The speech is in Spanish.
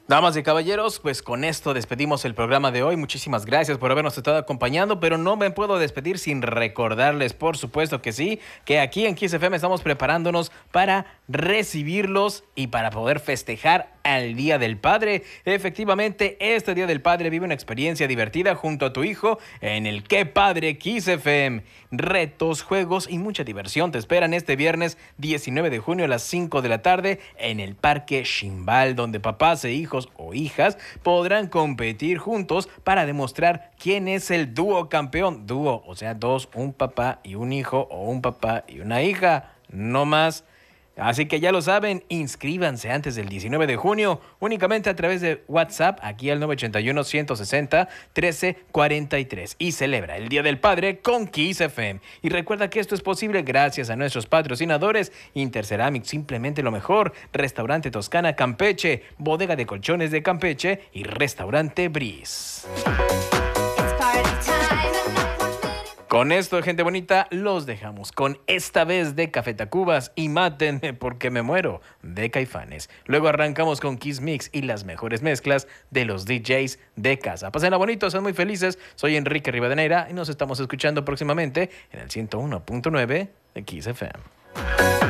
Damas y caballeros, pues con esto despedimos el programa de hoy. Muchísimas gracias por habernos estado acompañando, pero no me puedo despedir sin recordarles, por supuesto que sí, que aquí en Kiss FM estamos preparándonos para recibirlos y para poder festejar al Día del Padre. Efectivamente, este Día del Padre vive una experiencia divertida junto a tu hijo en el Qué Padre Kiss FM. Retos, juegos y mucha diversión te esperan este viernes 19 de junio a las 5 de la tarde en el Parque Ximbal, donde papás e hijos o hijas podrán competir juntos para demostrar quién es el dúo campeón. Dúo, o sea, dos, un papá y un hijo o un papá y una hija, no más. Así que ya lo saben, inscríbanse antes del 19 de junio, únicamente a través de WhatsApp, aquí al 981-160-1343. Y celebra el Día del Padre con Kiss FM. Y recuerda que esto es posible gracias a nuestros patrocinadores, Interceramic, simplemente lo mejor, Restaurante Toscana Campeche, Bodega de Colchones de Campeche y Restaurante Breeze. Con esto, gente bonita, los dejamos con Esta Vez de Café Tacubas y Mátenme porque me muero de Caifanes. Luego arrancamos con Kiss Mix y las mejores mezclas de los DJs de casa. Pásenla bonito, sean muy felices. Soy Enrique Rivadeneira y nos estamos escuchando próximamente en el 101.9 de Kiss FM.